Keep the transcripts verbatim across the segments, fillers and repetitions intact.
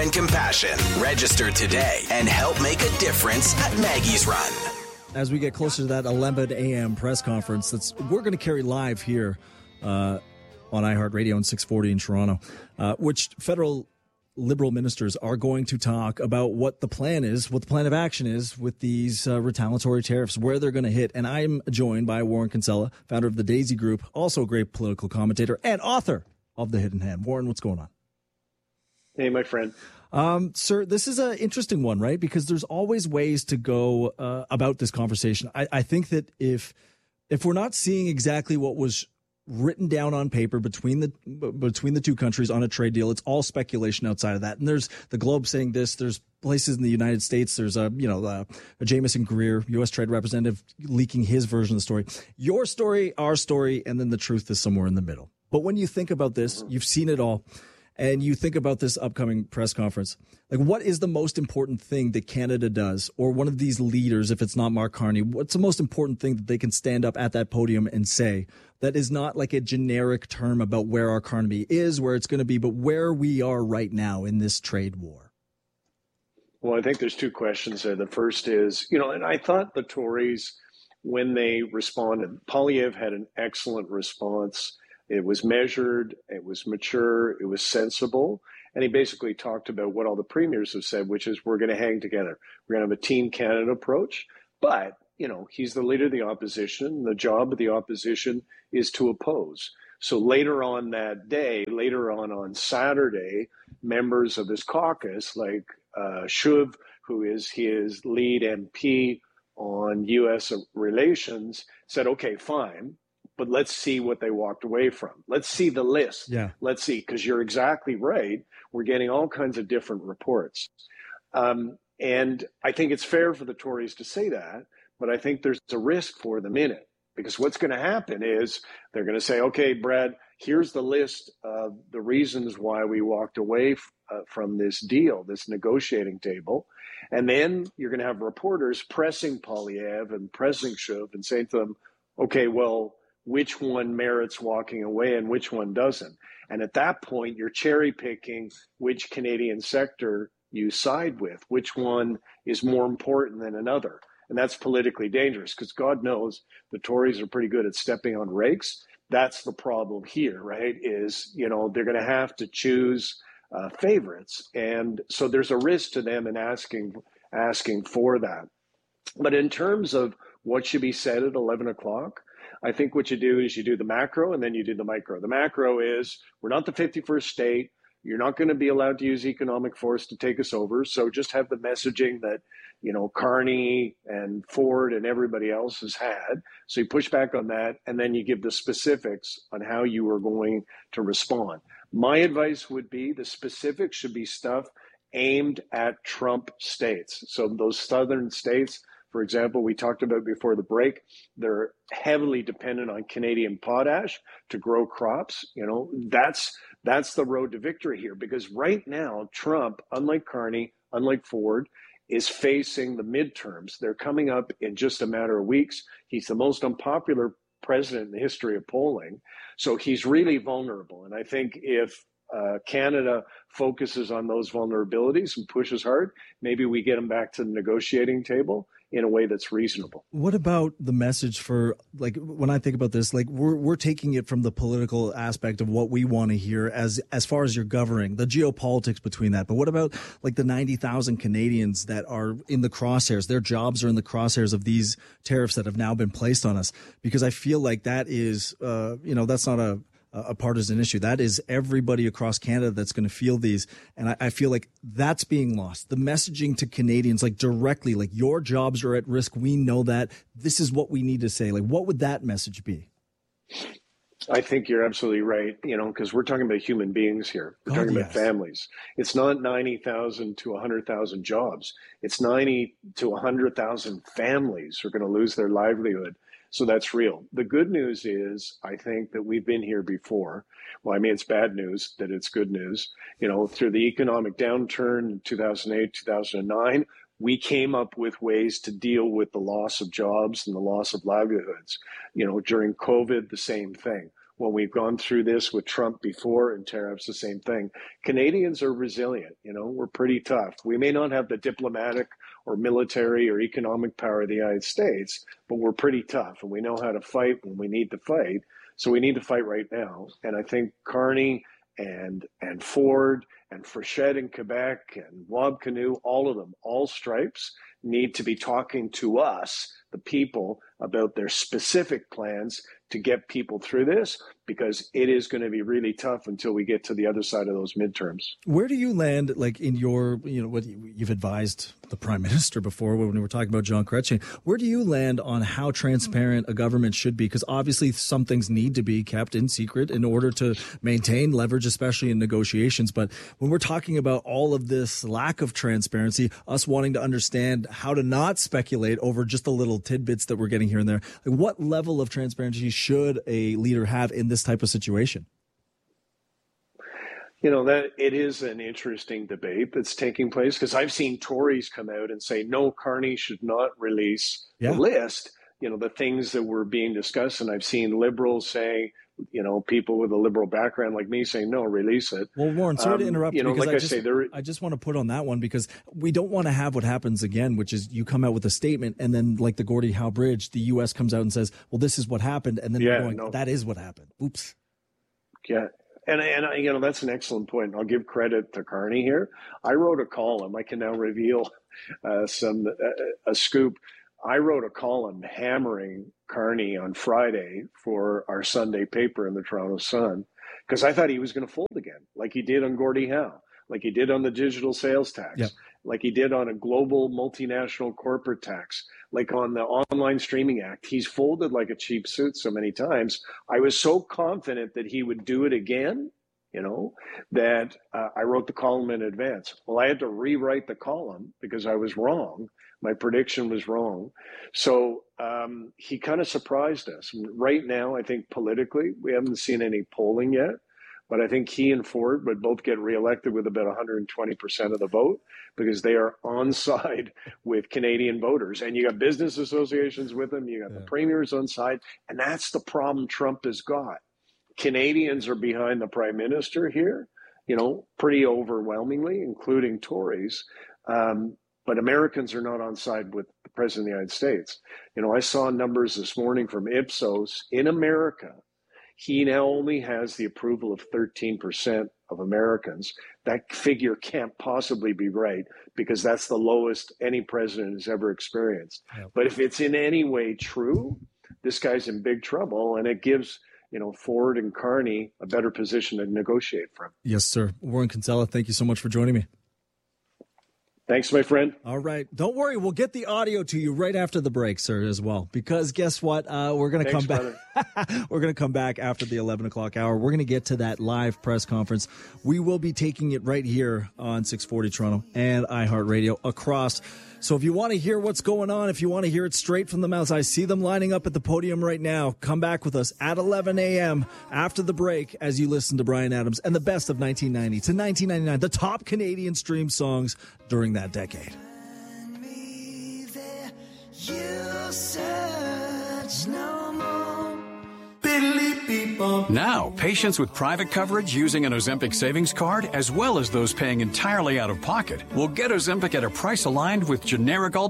and compassion. Register today and help make a difference at Maggie's Run. As we get closer to that eleven a.m. press conference, that's we're going to carry live here uh, on iHeartRadio and six forty in Toronto, uh, which federal Liberal ministers are going to talk about what the plan is, what the plan of action is with these uh, retaliatory tariffs, where they're going to hit. And I'm joined by Warren Kinsella, founder of the Daisy Group, also a great political commentator and author of The Hidden Hand. Warren, what's going on? Hey, my friend. Um, sir, this is an interesting one, right? Because there's always ways to go uh, about this conversation. I, I think that if if we're not seeing exactly what was written down on paper between the between the two countries on a trade deal, it's all speculation outside of that. And there's the Globe saying this. There's places in the United States. There's a you know a, a Jameson Greer, U S Trade Representative, leaking his version of the story. Your story, our story, and then the truth is somewhere in the middle. But when you think about this, you've seen it all. And you think about this upcoming press conference, like what is the most important thing that Canada does, or one of these leaders, if it's not Mark Carney, what's the most important thing that they can stand up at that podium and say that is not like a generic term about where our economy is, where it's going to be, but where we are right now in this trade war? Well, I think there's two questions there. The first is, you know, and I thought the Tories, when they responded, Poilievre had an excellent response. It was measured, it was mature, it was sensible. And he basically talked about what all the premiers have said, which is we're going to hang together. We're going to have a Team Canada approach. But, you know, he's the leader of the opposition. The job of the opposition is to oppose. So later on that day, later on on Saturday, members of his caucus, like uh, Shuv, who is his lead M P on U S relations, said, okay, fine. But let's see what they walked away from. Let's see the list. Yeah. Let's see, because you're exactly right. We're getting all kinds of different reports. Um, and I think it's fair for the Tories to say that, but I think there's a risk for them in it. Because what's going to happen is they're going to say, okay, Brad, here's the list of the reasons why we walked away f- uh, from this deal, this negotiating table. And then you're going to have reporters pressing Poilievre and pressing Shuv and saying to them, okay, well, which one merits walking away and which one doesn't. And at that point, you're cherry picking which Canadian sector you side with, which one is more important than another. And that's politically dangerous because God knows the Tories are pretty good at stepping on rakes. That's the problem here, right? Is, you know, they're going to have to choose uh, favorites. And so there's a risk to them in asking, asking for that. But in terms of what should be said at eleven o'clock, I think what you do is you do the macro and then you do the micro. The macro is we're not the fifty-first state. You're not going to be allowed to use economic force to take us over. So just have the messaging that, you know, Carney and Ford and everybody else has had. So you push back on that and then you give the specifics on how you are going to respond. My advice would be the specifics should be stuff aimed at Trump states. So those southern states, for example, we talked about before the break, they're heavily dependent on Canadian potash to grow crops. You know, that's that's the road to victory here, because right now, Trump, unlike Carney, unlike Ford, is facing the midterms. They're coming up in just a matter of weeks. He's the most unpopular president in the history of polling. So he's really vulnerable. And I think if uh, Canada focuses on those vulnerabilities and pushes hard, maybe we get him back to the negotiating table in a way that's reasonable. What about the message for, like, when I think about this, like we're we're taking it from the political aspect of what we want to hear as as far as you're governing, the geopolitics between that. But what about like the ninety thousand Canadians that are in the crosshairs? Their jobs are in the crosshairs of these tariffs that have now been placed on us, because I feel like that is, uh, you know, that's not a a partisan issue. That is everybody across Canada that's going to feel these. And I, I feel like that's being lost. The messaging to Canadians, like directly, like your jobs are at risk. We know that. This is what we need to say. Like, what would that message be? I think you're absolutely right, you know, because we're talking about human beings here. We're God, talking yes. about families. It's not ninety thousand to one hundred thousand jobs. It's ninety to one hundred thousand families who are going to lose their livelihood. So that's real. The good news is, I think that we've been here before. Well, I mean, it's bad news that it's good news. You know, through the economic downturn in two thousand eight, two thousand nine, we came up with ways to deal with the loss of jobs and the loss of livelihoods. You know, during COVID, the same thing. when we've gone through this with Trump before and tariffs, the same thing. Canadians are resilient. You know, we're pretty tough. We may not have the diplomatic or military or economic power of the United States, but we're pretty tough, and we know how to fight when we need to fight. So we need to fight right now. And I think Carney and and Ford and Frechette in Quebec and Wab Kinew, all of them, all stripes, need to be talking to us, the people, about their specific plans to get people through this, because it is going to be really tough until we get to the other side of those midterms. Where do you land, like in your, you know, what you've advised the Prime Minister before when we were talking about John Chrétien, where do you land on how transparent a government should be? Because obviously some things need to be kept in secret in order to maintain leverage, especially in negotiations. But when we're talking about all of this lack of transparency, us wanting to understand how to not speculate over just the little tidbits that we're getting here and there, like what level of transparency should a leader have in this type of situation? You know, that it is an interesting debate that's taking place, because I've seen Tories come out and say, no, Carney should not release yeah. the list, you know, the things that were being discussed. And I've seen Liberals say, you know, people with a Liberal background like me saying, no, release it. Well, Warren, sorry um, to interrupt you know, like I, I just, say, there, I just want to put on that one, because we don't want to have what happens again, which is you come out with a statement and then like the Gordie Howe Bridge, the U S comes out and says, well, this is what happened. And then yeah, we're going, no. that is what happened. Oops. Yeah. And, and you know, that's an excellent point. I'll give credit to Carney here. I wrote a column. I can now reveal uh, some uh, a scoop. I wrote a column hammering Carney on Friday for our Sunday paper in the Toronto Sun, because I thought he was going to fold again, like he did on Gordie Howe, like he did on the digital sales tax, yep. like he did on a global multinational corporate tax, like on the Online Streaming Act. He's folded like a cheap suit so many times. I was so confident that he would do it again, you know, that uh, I wrote the column in advance. Well, I had to rewrite the column because I was wrong. My prediction was wrong. So um, he kind of surprised us. Right now, I think politically, we haven't seen any polling yet, but I think he and Ford would both get reelected with about one hundred twenty percent of the vote, because they are on side with Canadian voters. And you got business associations with them, you got yeah. the premiers on side, and that's the problem Trump has got. Canadians are behind the Prime Minister here, you know, pretty overwhelmingly, including Tories. Um, But Americans are not on side with the President of the United States. You know, I saw numbers this morning from Ipsos. In America, he now only has the approval of thirteen percent of Americans. That figure can't possibly be right, because that's the lowest any president has ever experienced. Yeah. But if it's in any way true, this guy's in big trouble, and it gives, you know, Ford and Carney a better position to negotiate from. Yes, sir. Warren Kinsella, thank you so much for joining me. Thanks, my friend. All right. Don't worry. We'll get the audio to you right after the break, sir, as well. Because guess what? Uh, we're going to come back. We're going to come back after the eleven o'clock hour. We're going to get to that live press conference. We will be taking it right here on six forty Toronto and iHeartRadio across. So if you want to hear what's going on, if you want to hear it straight from the mouths, I see them lining up at the podium right now. Come back with us at eleven a.m. after the break as you listen to Bryan Adams and the best of nineteen ninety to nineteen ninety-nine, the top Canadian stream songs during that decade. Now, patients with private coverage using an Ozempic savings card, as well as those paying entirely out of pocket, will get Ozempic at a price aligned with generic alt.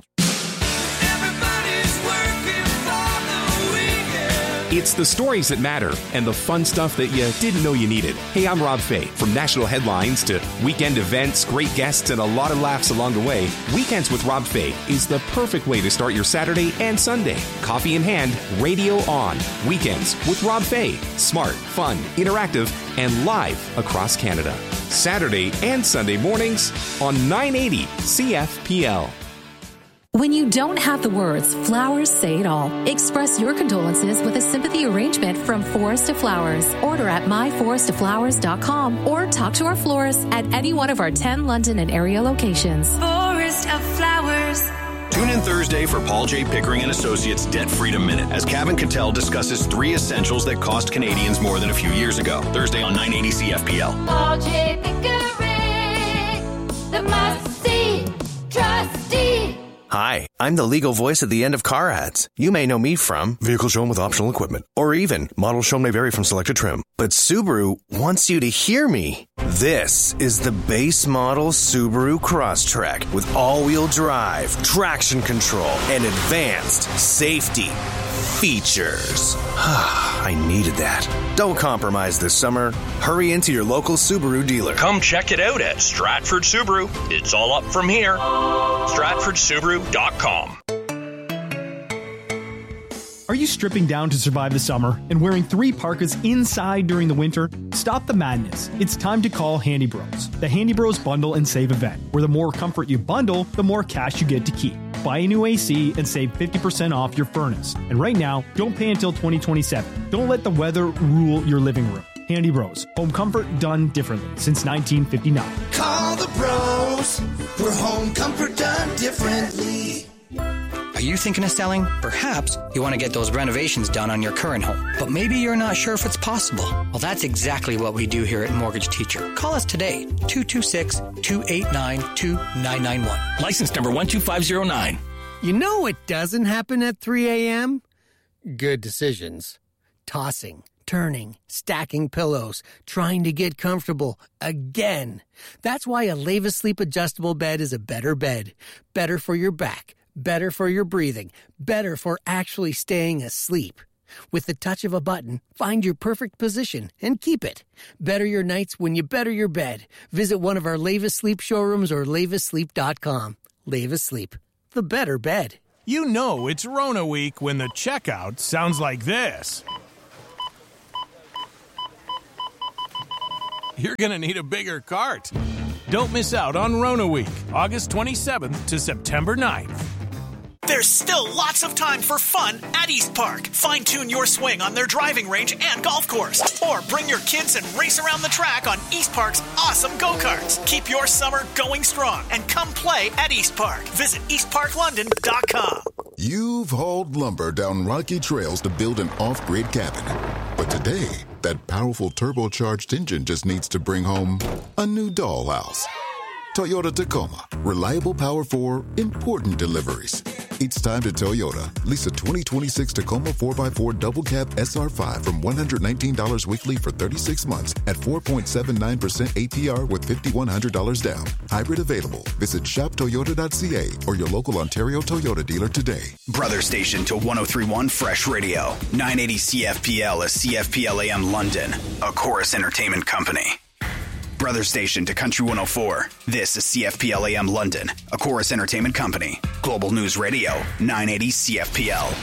It's the stories that matter and the fun stuff that you didn't know you needed. Hey, I'm Rob Fay. From national headlines to weekend events, great guests, and a lot of laughs along the way, Weekends with Rob Fay is the perfect way to start your Saturday and Sunday. Coffee in hand, radio on. Weekends with Rob Fay. Smart, fun, interactive, and live across Canada. Saturday and Sunday mornings on nine eighty C F P L. When you don't have the words, flowers say it all. Express your condolences with a sympathy arrangement from Forest of Flowers. Order at my forest of flowers dot com or talk to our florist at any one of our ten London and area locations. Forest of Flowers. Tune in Thursday for Paul J. Pickering and Associates Debt Freedom Minute as Kevin Cattell discusses three essentials that cost Canadians more than a few years ago. Thursday on nine eighty C F P L. Paul J. Pickering, the must-see trustee. Hi, I'm the legal voice at the end of car ads. You may know me from vehicle shown with optional equipment, or even models shown may vary from selected trim. But Subaru wants you to hear me. This is the base model Subaru Crosstrek with all-wheel drive, traction control, and advanced safety features. I needed that. Don't compromise this summer. Hurry into your local Subaru dealer. Come check it out at Stratford Subaru. It's all up from here. Stratford Subaru dot com. Are you stripping down to survive the summer and wearing three parkas inside during the winter? Stop the madness. It's time to call Handy Bros. The Handy Bros Bundle and Save event, where the more comfort you bundle, the more cash you get to keep. Buy a new A C and save fifty percent off your furnace. And right now, don't pay until twenty twenty-seven. Don't let the weather rule your living room. Handy Bros. Home comfort done differently since nineteen fifty-nine. Call the bros for home comfort done differently. Are you thinking of selling? Perhaps you want to get those renovations done on your current home, but maybe you're not sure if it's possible. Well, that's exactly what we do here at Mortgage Teacher. Call us today, two two six, two eight nine, two nine nine one. License number one two five zero nine. You know what doesn't happen at three a.m.? Good decisions. Tossing, turning, stacking pillows, trying to get comfortable again. That's why a Leva Sleep adjustable bed is a better bed. Better for your back. Better for your breathing, better for actually staying asleep. With the touch of a button, find your perfect position and keep it. Better your nights when you better your bed. Visit one of our Leva Sleep showrooms or leva sleep dot com. Leva Sleep, the better bed. You know it's Rona week when the checkout sounds like this. You're going to need a bigger cart. Don't miss out on Rona week, August twenty-seventh to September ninth. There's still lots of time for fun at East Park. Fine-tune your swing on their driving range and golf course. Or bring your kids and race around the track on East Park's awesome go-karts. Keep your summer going strong and come play at East Park. Visit east park london dot com. You've hauled lumber down rocky trails to build an off-grid cabin. But today, that powerful turbocharged engine just needs to bring home a new dollhouse. Toyota Tacoma. Reliable power for important deliveries. It's time to Toyota. Lease a twenty twenty-six Tacoma four by four Double Cab S R five from one hundred nineteen dollars weekly for thirty-six months at four point seven nine percent A P R with five thousand one hundred dollars down. Hybrid available. Visit shop toyota dot c a or your local Ontario Toyota dealer today. Brother station to one oh three point one Fresh Radio. nine eighty C F P L is C F P L A M London, a Chorus Entertainment company. Brother station to Country one oh four. This is C F P L A M London, a Chorus Entertainment company. Global News Radio, nine eighty C F P L.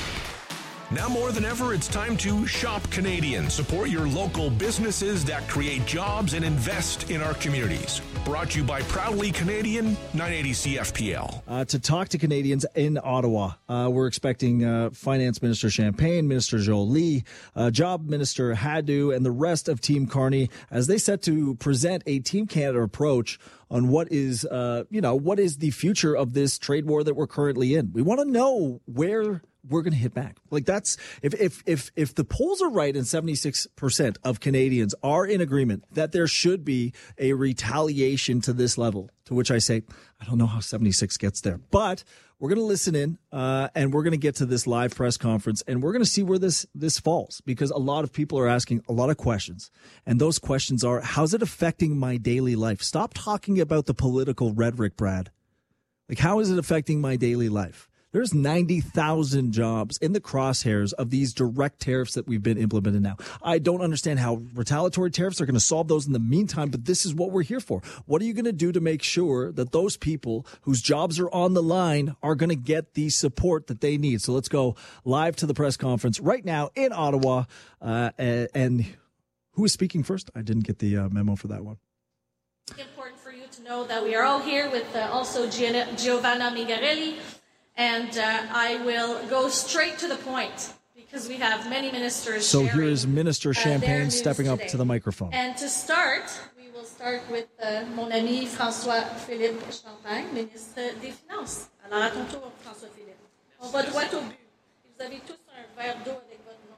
Now more than ever, it's time to shop Canadian. Support your local businesses that create jobs and invest in our communities. Brought to you by Proudly Canadian, nine eighty C F P L. Uh, to talk to Canadians in Ottawa, uh, we're expecting uh, Finance Minister Champagne, Minister Jolie, uh, Job Minister Hadou, and the rest of Team Carney as they set to present a Team Canada approach on what is, uh, you know, what is the future of this trade war that we're currently in. We want to know where we're going to hit back. Like that's if if if if the polls are right and seventy-six percent of Canadians are in agreement that there should be a retaliation to this level, to which I say, I don't know how seventy-six gets there, but we're going to listen in uh, and we're going to get to this live press conference and we're going to see where this this falls, because a lot of people are asking a lot of questions. And those questions are, how's it affecting my daily life? Stop talking about the political rhetoric, Brad. Like, how is it affecting my daily life? There's ninety thousand jobs in the crosshairs of these direct tariffs that we've been implementing now. I don't understand how retaliatory tariffs are going to solve those in the meantime, but this is what we're here for. What are you going to do to make sure that those people whose jobs are on the line are going to get the support that they need? So let's go live to the press conference right now in Ottawa. Uh, and, and who is speaking first? I didn't get the uh, memo for that one. Important for you to know that we are all here with uh, also Gianna, Giovanna Migarelli. And uh, I will go straight to the point because we have many ministers. So sharing, here is Minister Champagne uh, stepping up today. to the microphone. And to start, we will start with uh, mon ami François-Philippe Champagne, ministre des Finances. Alors à ton tour, François-Philippe. On va droit au but. Vous avez tous un verre d'eau avec votre nom.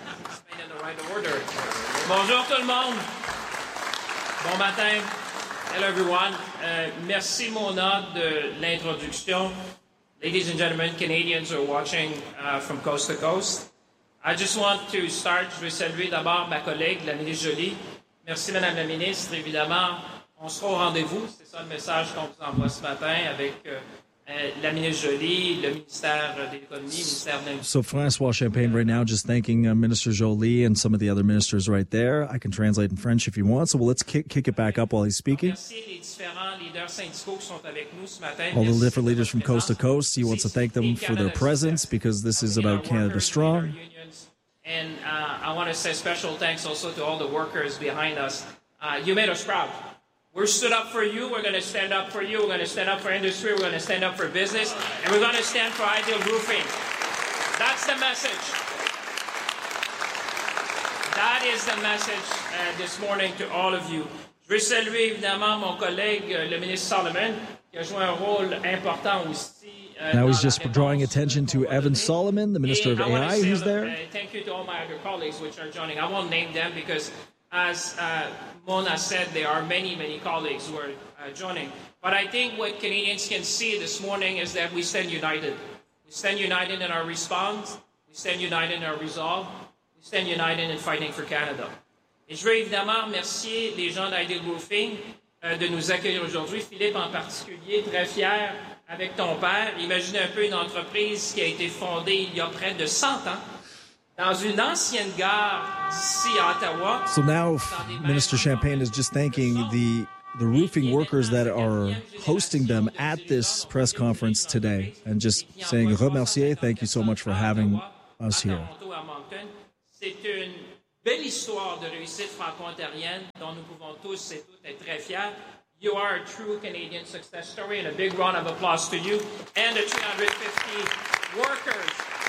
Bonjour tout le monde. Bon matin. Hello, everyone. Uh, merci, Mona, de l'introduction. Ladies and gentlemen, Canadians are watching uh, from coast to coast. I just want to start. Je veux saluer d'abord ma collègue, la ministre Joly. Merci, Madame la ministre. Évidemment, on sera au rendez-vous. C'est ça le message qu'on vous envoie ce matin avec euh, euh, la ministre Joly, le ministère de l'Économie, le ministère de l'Industrie. So Francois Champagne right now just thanking uh, Minister Joly and some of the other ministers right there. I can translate in French if you want. So well, let's kick, kick it back up while he's speaking. Merci les différents leaders syndicaux qui sont avec nous ce matin. All the different leaders from coast to coast. He wants to thank them for their presence because this is about Canada Strong. And uh, I want to say special thanks also to all the workers behind us. Uh, you made us proud. We're stood up for you. We're going to stand up for you. We're going to stand up for industry. We're going to stand up for business. And we're going to stand for Ideal Roofing. That's the message. That is the message uh, this morning to all of you. Je veux saluer évidemment mon collègue, le ministre Solomon, qui a joué un rôle important aussi. Now he's just drawing attention to Evan Solomon, the Minister of A I, who's there. Uh, thank you to all my other colleagues which are joining. I won't name them because, as uh, Mona said, there are many, many colleagues who are uh, joining. But I think what Canadians can see this morning is that we stand united. We stand united in our response. We stand united in our resolve. We stand united in fighting for Canada. Et je veux évidemment remercier les gens d'Ideal Roofing euh, de nous accueillir aujourd'hui. Philippe en particulier, très fier. Avec ton père, imaginez un peu une entreprise qui a été fondée il y a près de cent ans dans une ancienne gare d'ici à Ottawa. So now Minister Champagne is just thanking the the roofing workers that are hosting them at this press conference today and just saying remercier, thank you so much for having us here. C'est une belle histoire de réussite franco-ontarienne dont nous pouvons tous et toutes être très fiers. You are a true Canadian success story, and a big round of applause to you and the three hundred fifty workers.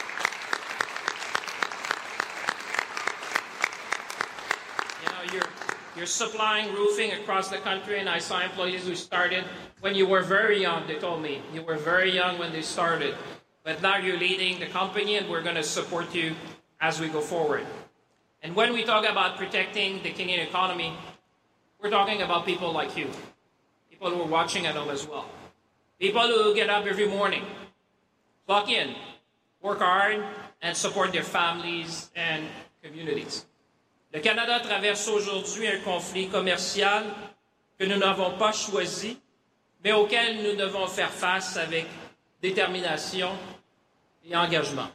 You know, you're, you're supplying roofing across the country, and I saw employees who started when you were very young, they told me. You were very young when they started. But now you're leading the company, and we're going to support you as we go forward. And when we talk about protecting the Canadian economy, we're talking about people like you. People who are watching at home as well. People who get up every morning, clock in, work hard, and support their families and communities. Le Canada traverse aujourd'hui un conflit commercial que nous n'avons pas choisi, mais auquel nous devons faire face avec détermination et engagement.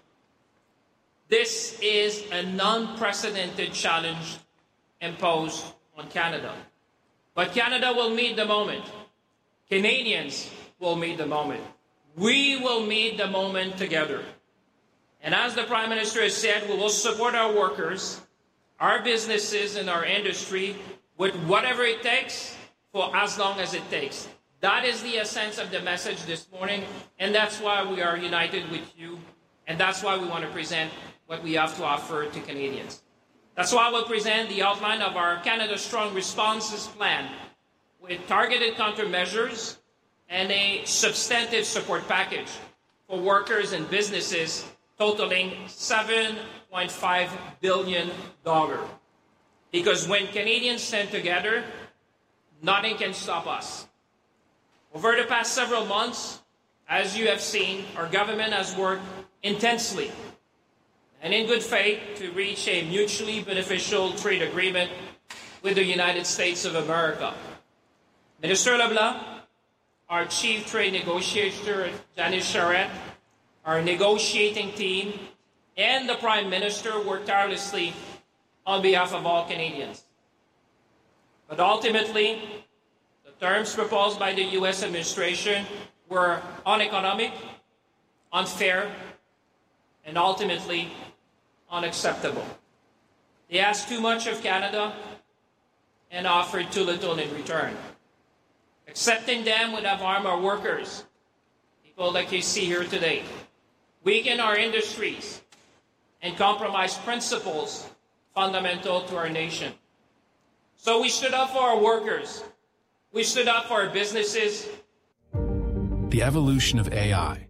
This is an unprecedented challenge imposed on Canada. But Canada will meet the moment. Canadians will meet the moment. We will meet the moment together. And as the Prime Minister has said, we will support our workers, our businesses, and our industry with whatever it takes for as long as it takes. That is the essence of the message this morning, and that's why we are united with you, and that's why we want to present what we have to offer to Canadians. That's why we'll present the outline of our Canada Strong Responses Plan with targeted countermeasures and a substantive support package for workers and businesses totaling seven point five billion dollars. Because when Canadians stand together, nothing can stop us. Over the past several months, as you have seen, our government has worked intensely and in good faith to reach a mutually beneficial trade agreement with the United States of America. Minister LeBlanc, our chief trade negotiator, Janice Charette, our negotiating team, and the Prime Minister worked tirelessly on behalf of all Canadians. But ultimately, the terms proposed by the U S administration were uneconomic, unfair, and ultimately unacceptable. They asked too much of Canada and offered too little in return. Accepting them would have harmed our workers, people like you see here today, weaken our industries, and compromise principles fundamental to our nation. So we stood up for our workers. We stood up for our businesses. The evolution of A I.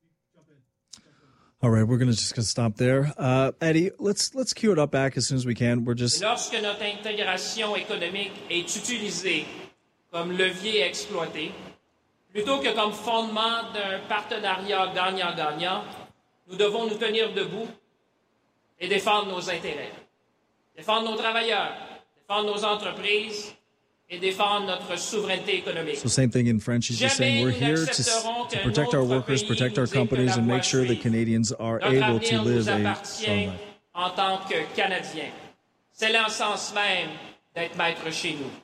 All right, we're going to just gonna stop there. Uh, Eddie, let's let's cue it up back as soon as we can. We're just. Lorsque notre intégration économique est utilisée comme levier à exploiter, plutôt que comme fondement d'un partenariat gagnant-gagnant, nous devons nous tenir debout et défendre nos intérêts, défendre nos travailleurs, défendre nos entreprises et défendre notre souveraineté économique. So same thing in French. He's just saying we're here to, to protect our workers, protect our companies, and make sure that Canadians are able to live a strong life. En tant que Canadiens. C'est l'essence même d'être maître chez nous.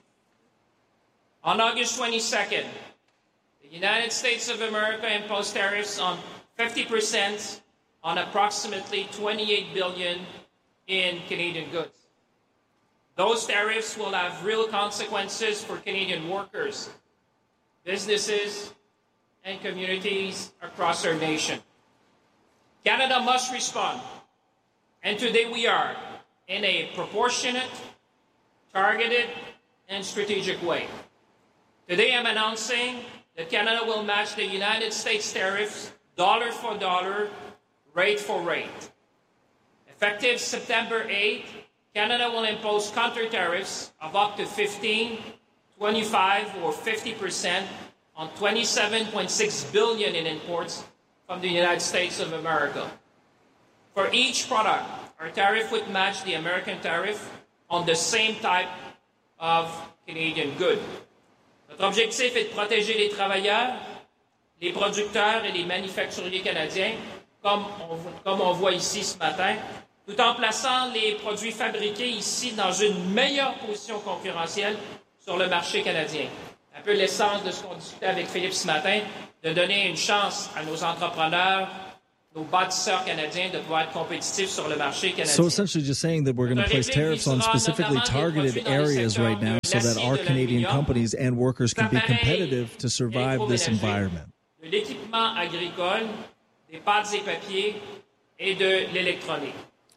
On August twenty-second, the United States of America imposed tariffs on fifty percent on approximately twenty-eight billion dollars in Canadian goods. Those tariffs will have real consequences for Canadian workers, businesses, and communities across our nation. Canada must respond, and today we are, in a proportionate, targeted, and strategic way. Today I'm announcing that Canada will match the United States tariffs dollar for dollar, rate for rate. Effective September eighth, Canada will impose counter tariffs of up to fifteen, twenty-five, or fifty percent on twenty-seven point six billion dollars in imports from the United States of America. For each product, our tariff would match the American tariff on the same type of Canadian good. Notre objectif est de protéger les travailleurs, les producteurs et les manufacturiers canadiens, comme on, comme on voit ici ce matin, tout en plaçant les produits fabriqués ici dans une meilleure position concurrentielle sur le marché canadien. Un peu l'essence de ce qu'on discutait avec Philippe ce matin, de donner une chance à nos entrepreneurs, nos bâtisseurs canadiens de pouvoir être compétitifs sur le marché canadien. So essentially just saying that we're going to place tariffs on specifically targeted areas right now so that our Canadian companies and workers can be competitive to survive this environment. De l'équipement agricole, des pâtes et papiers et de l'électronique.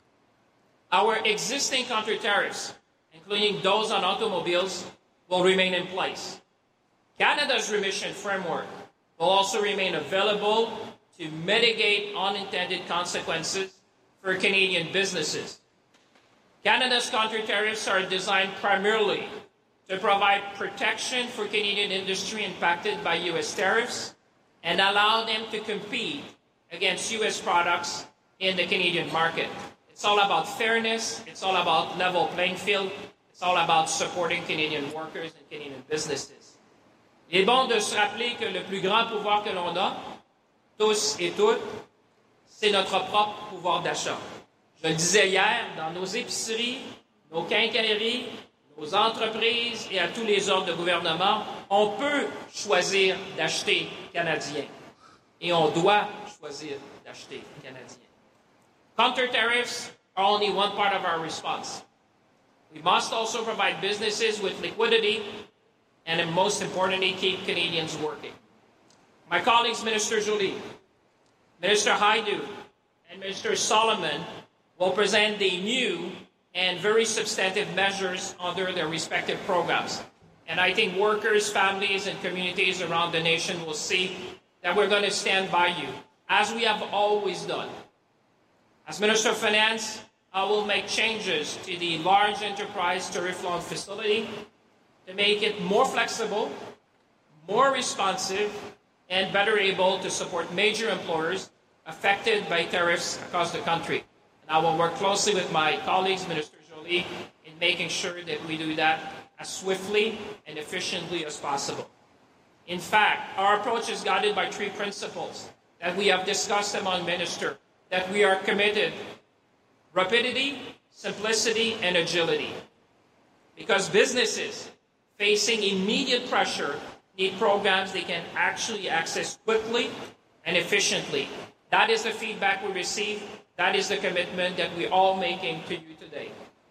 Our existing counter tariffs, including those on automobiles, will remain in place. Canada's remission framework will also remain available to mitigate unintended consequences for Canadian businesses. Canada's counter tariffs are designed primarily to provide protection for Canadian industry impacted by U S tariffs and allow them to compete against U S products in the Canadian market. It's all about fairness, it's all about level playing field, it's all about supporting Canadian workers and Canadian businesses. Il est bon de se rappeler que le plus grand pouvoir que l'on a, tous et toutes, c'est notre propre pouvoir d'achat. Je le disais hier, dans nos épiceries, nos quincailleries, nos entreprises et à tous les ordres de gouvernement, on peut choisir d'acheter canadien. Et on doit choisir d'acheter canadien. Counter tariffs are only one part of our response. We must also provide businesses with liquidity and, most importantly, keep Canadians working. My colleagues, Minister Joly, Minister Hajdu, and Minister Solomon will present the new and very substantive measures under their respective programs. And I think workers, families, and communities around the nation will see that we're going to stand by you, as we have always done. As Minister of Finance, I will make changes to the large enterprise tariff loan facility to make it more flexible, more responsive, and better able to support major employers affected by tariffs across the country. And I will work closely with my colleagues, Minister Joly, in making sure that we do that as swiftly and efficiently as possible. In fact, our approach is guided by three principles that we have discussed among ministers, that we are committed: rapidity, simplicity, and agility. Because businesses facing immediate pressure need programs they can actually access quickly and efficiently. That is the feedback we receive. That is the commitment that we're all making to you today.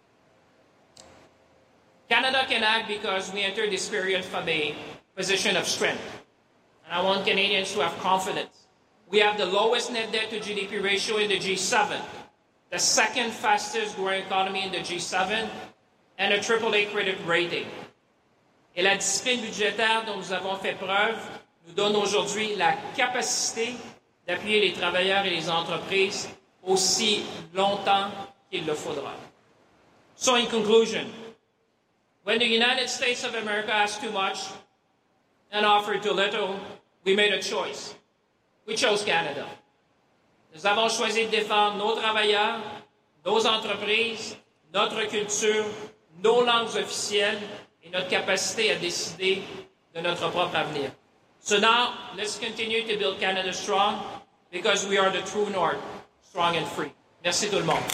Canada can act because we entered this period from a position of strength. And I want Canadians to have confidence. We have the lowest net debt to G D P ratio in the G seven, the second fastest growing economy in the G seven, and a triple A credit rating. Et la discipline budgétaire dont nous avons fait preuve nous donne aujourd'hui la capacité d'appuyer les travailleurs et les entreprises aussi longtemps qu'il le faudra. So in conclusion, when the United States of America asks too much, and offered too little, we made a choice. We chose Canada. Nous avons choisi de défendre nos travailleurs, nos entreprises, notre culture, nos langues officielles et notre capacité à décider de notre propre avenir. So now, let's continue to build Canada strong because we are the true north, strong and free. Merci tout le monde.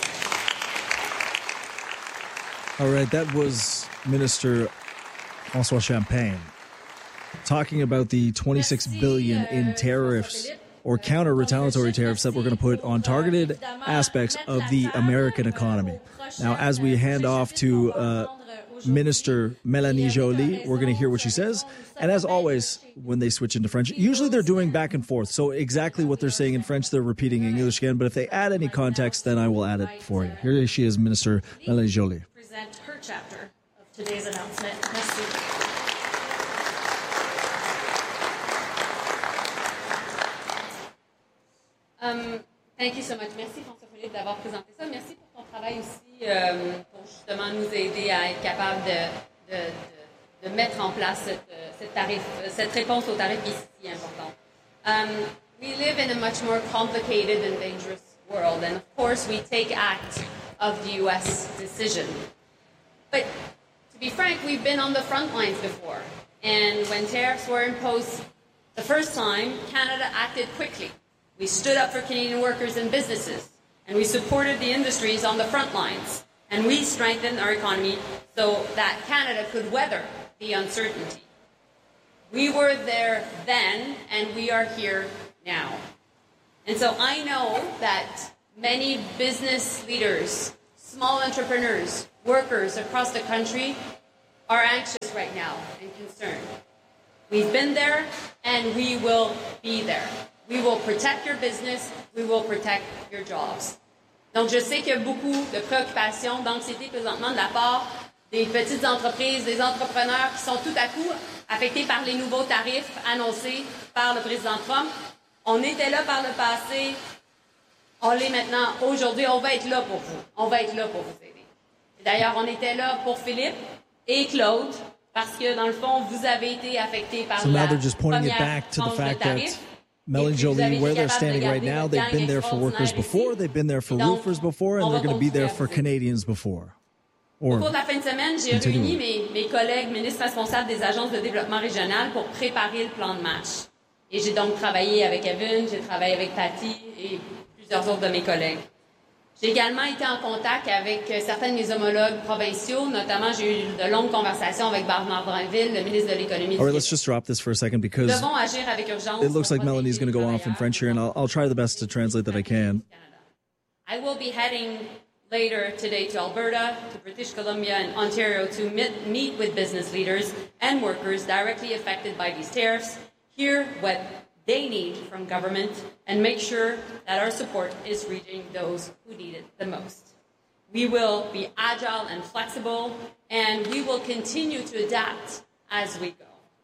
All right, that was Minister François Champagne talking about the twenty-six billion dollars in tariffs or counter-retaliatory tariffs that we're going to put on targeted aspects of the American economy. Now, as we hand off to uh, Minister Mélanie Joly, we're going to hear what she says. And as always, when they switch into French, usually they're doing back and forth. So exactly what they're saying in French, they're repeating in English again. But if they add any context, then I will add it for you. Here she is, Minister Mélanie Joly. Present her chapter of today's announcement. Merci. Um, thank you so much. Merci François-Philippe d'avoir présenté ça. Merci pour ton travail aussi euh, pour justement nous aider à être capable de, de, de, de mettre en place cette, cette, tarif, cette réponse au tarif qui est si important. Um, we live in a much more complicated and dangerous world, and of course we take act of the U S decision. But to be frank, we've been on the front lines before, and when tariffs were imposed the first time, Canada acted quickly. We stood up for Canadian workers and businesses, and we supported the industries on the front lines, and we strengthened our economy so that Canada could weather the uncertainty. We were there then, and we are here now. And so I know that many business leaders, small entrepreneurs, workers across the country are anxious right now and concerned. We've been there, and we will be there. We will protect your business. We will protect your jobs. Donc, je sais qu'il y a beaucoup de préoccupations, d'anxiété présentement de la part des petites entreprises, des entrepreneurs qui sont tout à coup affectés par les nouveaux tarifs annoncés par le président Trump. On était là par le passé. On l'est maintenant. Aujourd'hui, on va être là pour vous. On va être là pour vous aider. Et d'ailleurs, on était là pour Philippe et Claude parce que, dans le fond, vous avez été affectés par so la now they're just pointing it première back to the tranche de fact that tarifs. Mélanie Joly, where they're standing right now, they've been there for workers before, they've been there for roofers before, and they're going to be there for Canadians before. Au cours de la fin de semaine, j'ai réuni mes, mes collègues ministres responsables des agences de développement régional pour préparer le plan de match. Et j'ai donc travaillé avec Evan, j'ai travaillé avec Patty et plusieurs autres de mes collègues. J'ai également été en contact avec certains de mes homologues provinciaux, notamment j'ai eu de longues conversations avec Bernard Drinville, le ministre de l'économie. All right, let's just drop this for a second because Nous devons agir avec urgence. It looks like Melanie's going to go off in French here, and I'll, I'll try the best to translate that I can. I will be heading later today to Alberta, to British Columbia, and Ontario to meet, meet with business leaders and workers directly affected by these tariffs, hear what they need from government, and make sure that our support is reaching those who need it the most. We will be agile and flexible, and we will continue to adapt as we go.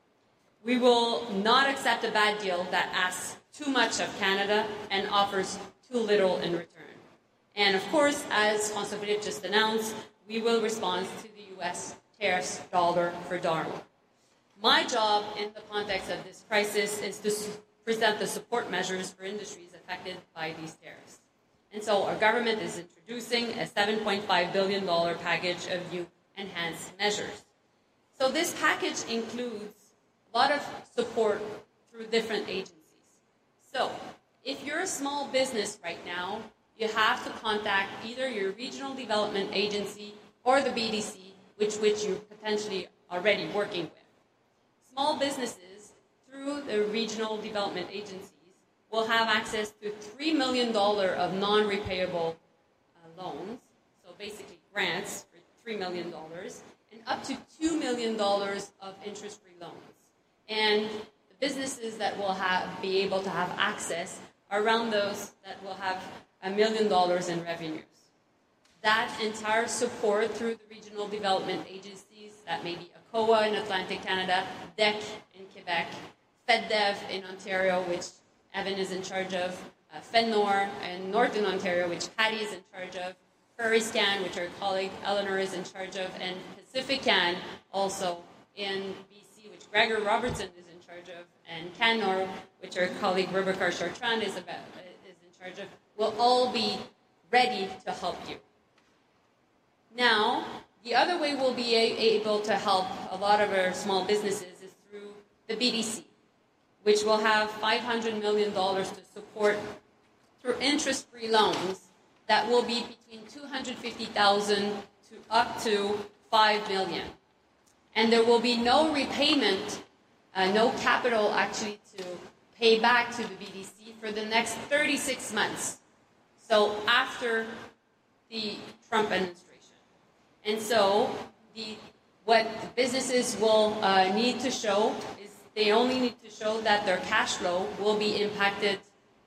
We will not accept a bad deal that asks too much of Canada and offers too little in return. And of course, as François-Philippe just announced, we will respond to the U S tariffs dollar for dollar. My job in the context of this crisis is to present the support measures for industries affected by these tariffs. And so our government is introducing a seven point five billion dollars package of new enhanced measures. So this package includes a lot of support through different agencies. So if you're a small business right now, you have to contact either your regional development agency or the B D C, which, which you're potentially already working with. Small businesses through the regional development agencies will have access to three million dollars of non-repayable uh, loans, so basically grants for three million dollars, and up to two million dollars of interest-free loans. And the businesses that will have, be able to have access are around those that will have a million dollars in revenues. That entire support through the regional development agencies, that may be A C O A in Atlantic Canada, D E C in Quebec, FedDev in Ontario, which Evan is in charge of, uh, FedNor in Northern Ontario, which Patty is in charge of, PrairieScan, which our colleague Eleanor is in charge of, and PacificCan also in B C, which Gregor Robertson is in charge of, and Canor, which our colleague Rebecca Chartrand is, about, is in charge of, will all be ready to help you. Now, the other way we'll be a- able to help a lot of our small businesses is through the B D C, which will have five hundred million dollars to support through interest-free loans that will be between two hundred fifty thousand dollars to up to five million dollars. And there will be no repayment, uh, no capital actually to pay back to the B D C for the next thirty-six months. So after the Trump administration. And so the, what the businesses will uh, need to show is they only need to show that their cash flow will be impacted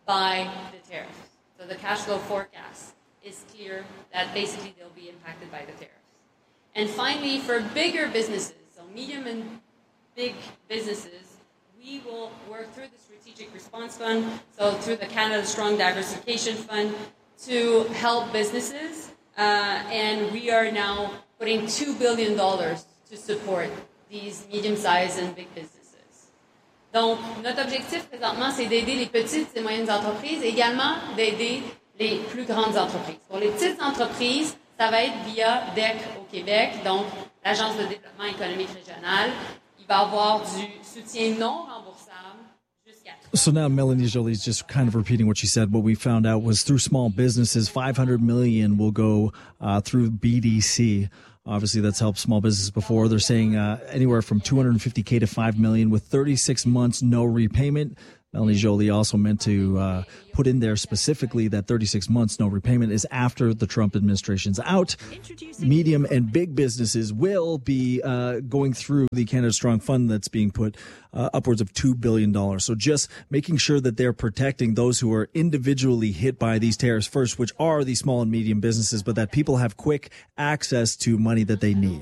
by the tariffs. So the cash flow forecast is clear that basically they'll be impacted by the tariffs. And finally, for bigger businesses, so medium and big businesses, we will work through the Strategic Response Fund, so through the Canada Strong Diversification Fund, to help businesses. Uh, and we are now putting two billion dollars to support these medium-sized and big businesses. Donc, notre objectif présentement, c'est d'aider les petites et moyennes entreprises, et également d'aider les plus grandes entreprises. Pour les petites entreprises, ça va être via D E C au Québec, donc l'Agence de développement économique régional. Il va y avoir du soutien non remboursable. So now Melanie Joly's just kind of repeating what she said. What we found out was through small businesses, five hundred million dollars will go uh, through B D C. Obviously, that's helped small businesses before. They're saying uh, anywhere from two hundred fifty thousand to five million dollars with thirty-six months, no repayment. Melanie Joly also meant to uh, put in there specifically that thirty-six months, no repayment is after the Trump administration's out. Medium and big businesses will be uh, going through the Canada Strong Fund that's being put uh, upwards of two billion dollars. So just making sure that they're protecting those who are individually hit by these tariffs first, which are the small and medium businesses, but that people have quick access to money that they need.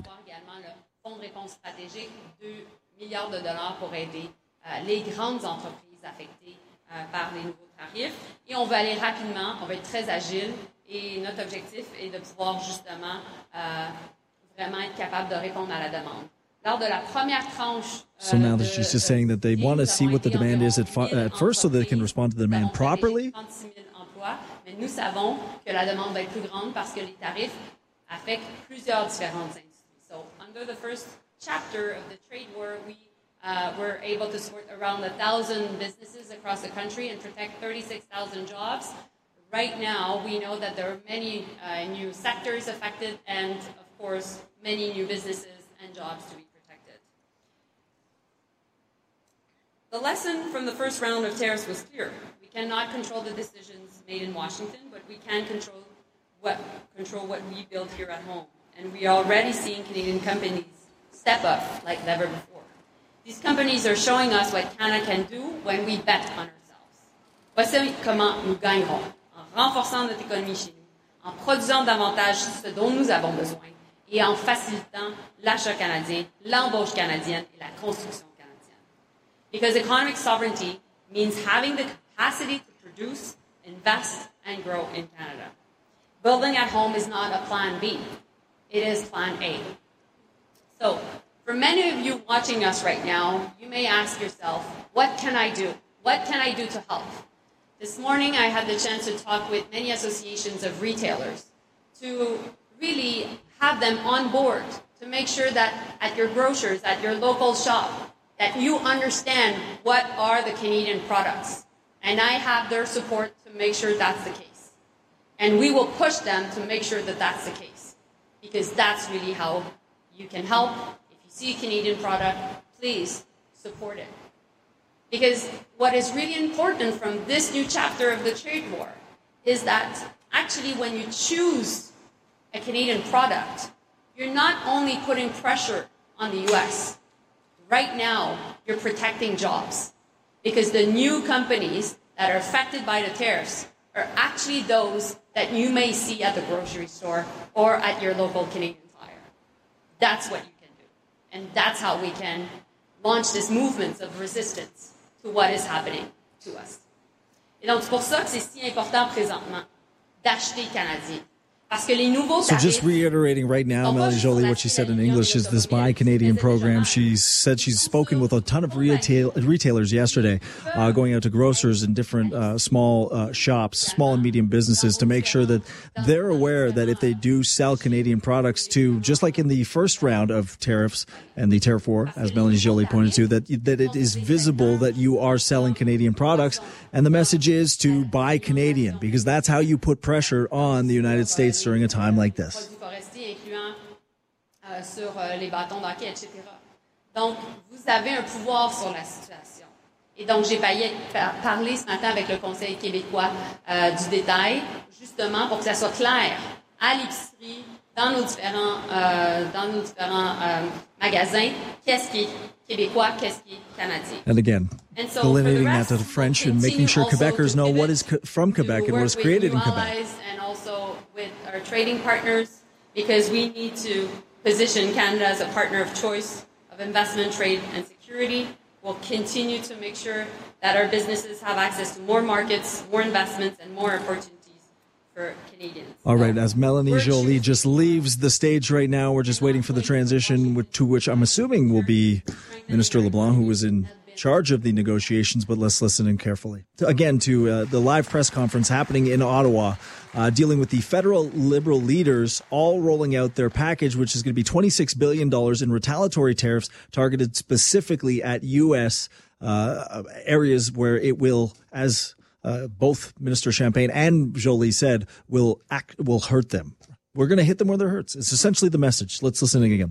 Les grandes entreprises affectées euh, par les nouveaux tarifs. Et on va aller rapidement, on va être très agile et notre objectif est de pouvoir justement euh, vraiment être capable de répondre à la demande. Lors de la première tranche, euh, so now that she's just saying that they want to see what the demand is at, fu- at first so that they can respond to the demand properly. trente-six mille emplois, mais nous savons que la demande va être plus grande parce que les tarifs affectent plusieurs différentes industries. So under the first chapter of the trade war, we Uh, we're able to support around one thousand businesses across the country and protect thirty-six thousand jobs. Right now, we know that there are many uh, new sectors affected and, of course, many new businesses and jobs to be protected. The lesson from the first round of tariffs was clear. We cannot control the decisions made in Washington, but we can control what, control what we build here at home. And we are already seeing Canadian companies step up like never before. These companies are showing us what Canada can do when we bet on ourselves. Voici comment nous gagnerons, en renforçant notre économie chez nous, en produisant davantage ce dont nous avons besoin et en facilitant l'achat canadien, l'embauche canadienne et la construction canadienne. Because economic sovereignty means having the capacity to produce, invest, and grow in Canada. Building at home is not a plan B. It is plan A. So, for many of you watching us right now, you may ask yourself, what can I do? What can I do to help? This morning, I had the chance to talk with many associations of retailers to really have them on board to make sure that at your grocers, at your local shop, that you understand what are the Canadian products. And I have their support to make sure that's the case. And we will push them to make sure that that's the case, because that's really how you can help. See a Canadian product, please support it. Because what is really important from this new chapter of the trade war is that actually when you choose a Canadian product, you're not only putting pressure on the U S. Right now, you're protecting jobs. Because the new companies that are affected by the tariffs are actually those that you may see at the grocery store or at your local Canadian Tire. That's what you And that's how we can launch this movement of resistance to what is happening to us. Et donc, c'est pour ça que c'est si important présentement d'acheter canadien. So just reiterating right now, Melanie Joly, what she said in English is this Buy Canadian program. She said she's spoken with a ton of retail, retailers yesterday, uh, going out to grocers and different uh, small uh, shops, small and medium businesses, to make sure that they're aware that if they do sell Canadian products to, just like in the first round of tariffs and the tariff war, as Melanie Joly pointed to, that, that it is visible that you are selling Canadian products. And the message is to buy Canadian, because that's how you put pressure on the United States during a time like this. Sur les bâtons d'hockey, et cetera. Donc, vous avez un pouvoir sur la situation. Et donc, j'ai parlé ce matin avec le Conseil québécois euh, du détail, justement pour que ça soit clair à l'épicerie, dans nos différents, euh, dans nos différents euh, magasins, qu'est-ce qui est québécois, qu'est-ce qui est canadien. And again, and so delineating rest, that to the French and making sure Quebecers know what is co- from Quebec and what is created in Quebec. And also with our trading partners, because we need to position Canada as a partner of choice of investment, trade, and security. We'll continue to make sure that our businesses have access to more markets, more investments, and more opportunities for Canadians. All right, as Melanie Joly just leaves the stage right now, we're just waiting for the transition, to which I'm assuming will be Minister LeBlanc, who was in charge of the negotiations, but let's listen in carefully. Again, to uh, the live press conference happening in Ottawa, uh, dealing with the federal Liberal leaders all rolling out their package, which is going to be twenty-six billion dollars in retaliatory tariffs targeted specifically at U S uh, areas where it will, as uh, both Minister Champagne and Joly said, will act, will hurt them. We're going to hit them where it hurts. It's essentially the message. Let's listen again.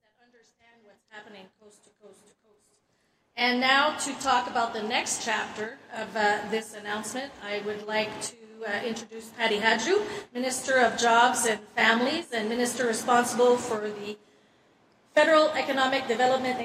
And now to talk about the next chapter of uh, this announcement, I would like to uh, introduce Patty Hadju, Minister of Jobs and Families and Minister responsible for the Federal Economic Development